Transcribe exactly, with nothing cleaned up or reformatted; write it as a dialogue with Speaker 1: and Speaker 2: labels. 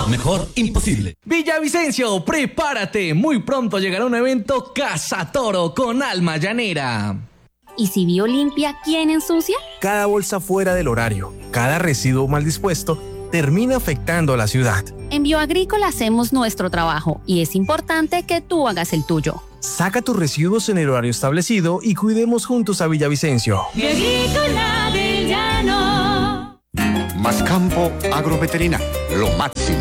Speaker 1: mejor imposible.
Speaker 2: Villavicencio, prepárate. Muy pronto llegará un evento Casa Toro con alma llanera.
Speaker 3: ¿Y si Biolimpia, quién ensucia?
Speaker 4: Cada bolsa fuera del horario, cada residuo mal dispuesto, termina afectando a la ciudad.
Speaker 3: En Bioagrícola hacemos nuestro trabajo y es importante que tú hagas el tuyo.
Speaker 4: Saca tus residuos en el horario establecido y cuidemos juntos a Villavicencio.
Speaker 5: Bioagrícola del Llano.
Speaker 6: Mascampo Agroveterinario, lo máximo.